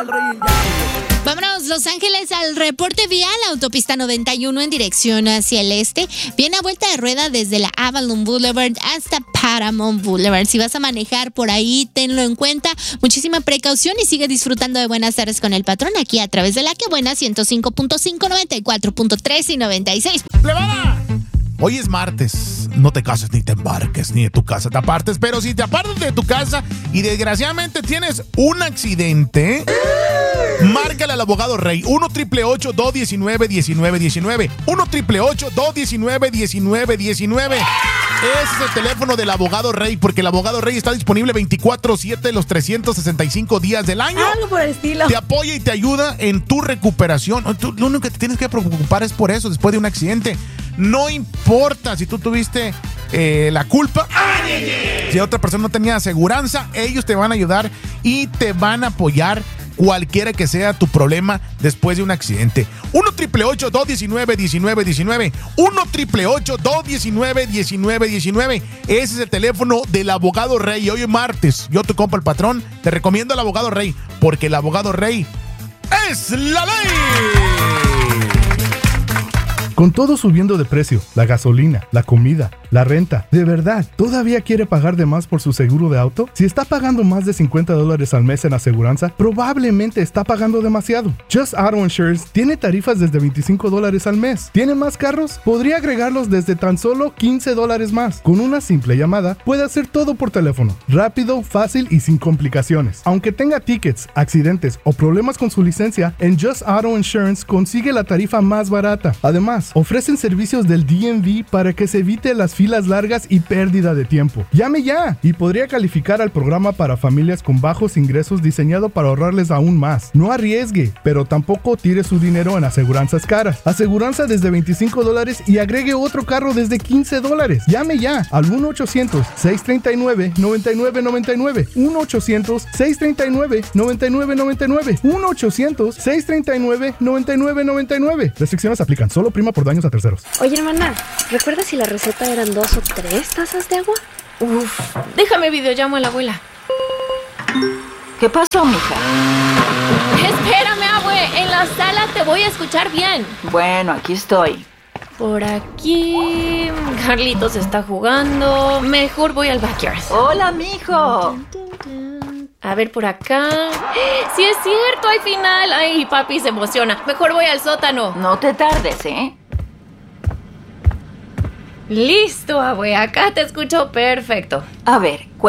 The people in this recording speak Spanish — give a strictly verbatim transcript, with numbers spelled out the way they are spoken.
el rey y ya. Vámonos, Los Ángeles, al reporte vial. Autopista noventa y uno en dirección hacia el este. Viene a vuelta de rueda desde la Avalon Boulevard hasta Paramount Boulevard. Si vas a manejar por ahí, tenlo en cuenta. Muchísima precaución y sigue disfrutando de Buenas Tardes con el Patrón aquí a través de La Que Buena, ciento cinco punto cinco, noventa y cuatro punto tres y noventa y seis. ¡Plebada! Hoy es martes, no te cases ni te embarques, ni de tu casa te apartes, pero si te apartas de tu casa y desgraciadamente tienes un accidente, márcale al abogado Rey, uno triple ocho, dos diecinueve, diecinueve diecinueve, uno triple ocho, dos diecinueve, diecinueve diecinueve. Ese es el teléfono del abogado Rey, porque el abogado Rey está disponible veinticuatro siete los trescientos sesenta y cinco días del año. Algo por el estilo. Te apoya y te ayuda en tu recuperación. Tú, lo único que te tienes que preocupar es por eso, después de un accidente. No importa si tú tuviste eh, la culpa, si otra persona no tenía aseguranza, ellos te van a ayudar y te van a apoyar cualquiera que sea tu problema después de un accidente. uno triple ocho, dos diecinueve, diecinueve diecinueve, uno triple ocho, dos diecinueve, diecinueve diecinueve. Ese es el teléfono del abogado Rey. Hoy es martes, yo te compro el patrón, te recomiendo al abogado Rey, porque el abogado Rey es la ley. Con todo subiendo de precio, la gasolina, la comida, la renta, ¿de verdad todavía quiere pagar de más por su seguro de auto? Si está pagando más de cincuenta dólares al mes en aseguranza, probablemente está pagando demasiado. Just Auto Insurance tiene tarifas desde veinticinco dólares al mes. ¿Tiene más carros? Podría agregarlos desde tan solo quince dólares más. Con una simple llamada, puede hacer todo por teléfono. Rápido, fácil y sin complicaciones. Aunque tenga tickets, accidentes o problemas con su licencia, en Just Auto Insurance consigue la tarifa más barata. Además, ofrecen servicios del D M V para que se evite las filas largas y pérdida de tiempo. Llame ya y podría calificar al programa para familias con bajos ingresos diseñado para ahorrarles aún más. No arriesgue, pero tampoco tire su dinero en aseguranzas caras. Aseguranza desde veinticinco dólares y agregue otro carro desde quince dólares. Llame ya al uno ochocientos, seiscientos treinta y nueve, noventa y nueve noventa y nueve. uno ochocientos, seiscientos treinta y nueve, noventa y nueve noventa y nueve. uno ochocientos, seiscientos treinta y nueve, noventa y nueve noventa y nueve. Restricciones aplican. Solo prima por daños a terceros. Oye, hermana, ¿recuerdas si la receta eran dos o tres tazas de agua? Uf, déjame videollamo a la abuela. ¿Qué pasó, mija? Espérame, abue, en la sala te voy a escuchar bien. Bueno, aquí estoy. Por aquí... Carlitos está jugando. Mejor voy al backyard. Hola, mijo. A ver, por acá... ¡Sí es cierto! ¡Hay final! ¡Ay, papi se emociona! Mejor voy al sótano. No te tardes, ¿eh? Listo, abue. Acá te escucho perfecto. A ver,